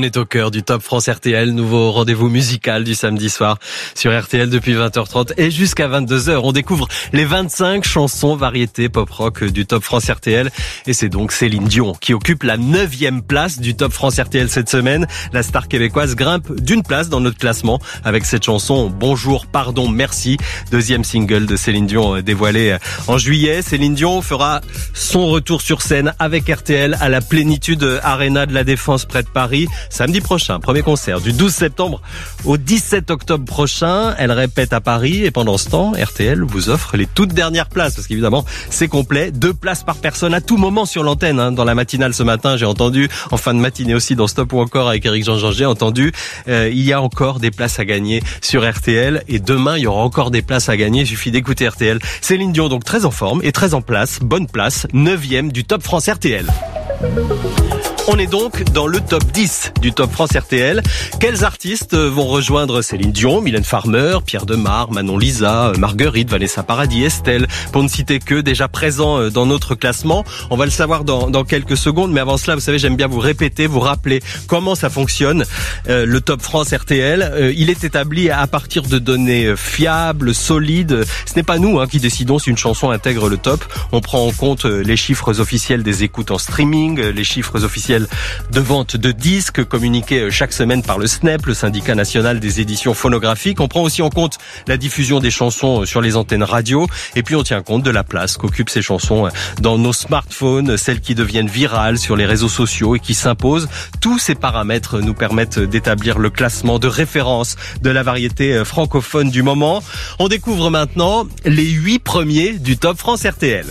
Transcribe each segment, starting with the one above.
On est au cœur du Top France RTL, nouveau rendez-vous musical du samedi soir sur RTL depuis 20h30 et jusqu'à 22h. On découvre les 25 chansons variétés pop-rock du Top France RTL et c'est donc Céline Dion qui occupe la 9e place du Top France RTL cette semaine. La star québécoise grimpe d'une place dans notre classement avec cette chanson Bonjour, pardon, merci, deuxième single de Céline Dion dévoilé en juillet. Céline Dion fera son retour sur scène avec RTL à la Plénitude Arena de la Défense près de Paris. Samedi prochain, premier concert du 12 septembre au 17 octobre prochain. Elle répète à Paris et pendant ce temps, RTL vous offre les toutes dernières places parce qu'évidemment, c'est complet. 2 places par personne à tout moment sur l'antenne. Dans la matinale ce matin, j'ai entendu, en fin de matinée aussi dans Stop ou encore avec Éric Jean-Jean, j'ai entendu, il y a encore des places à gagner sur RTL et demain, il y aura encore des places à gagner. Il suffit d'écouter RTL. Céline Dion, donc très en forme et très en place. Bonne place, 9e du Top France RTL. On est donc dans le top 10 du Top France RTL. Quels artistes vont rejoindre Céline Dion, Mylène Farmer, Pierre Demar, Manon Lisa, Marguerite, Vanessa Paradis, Estelle, pour ne citer que, déjà présents dans notre classement. On va le savoir dans quelques secondes, mais avant cela, vous savez, j'aime bien vous répéter, vous rappeler comment ça fonctionne, le Top France RTL. Il est établi à partir de données fiables, solides. Ce n'est pas nous qui décidons si une chanson intègre le top. On prend en compte les chiffres officiels des écoutes en streaming, les chiffres officiels de vente de disques communiqués chaque semaine par le SNEP, le syndicat national des éditions phonographiques. On prend aussi en compte la diffusion des chansons sur les antennes radio et puis on tient compte de la place qu'occupent ces chansons dans nos smartphones, celles qui deviennent virales sur les réseaux sociaux et qui s'imposent. Tous ces paramètres nous permettent d'établir le classement de référence de la variété francophone du moment. On découvre maintenant les 8 premiers du Top France RTL.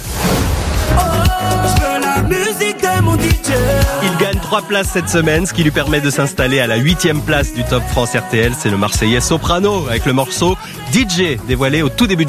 Il gagne 3 places cette semaine, ce qui lui permet de s'installer à la 8e place du Top France RTL. C'est le Marseillais Soprano avec le morceau DJ dévoilé au tout début de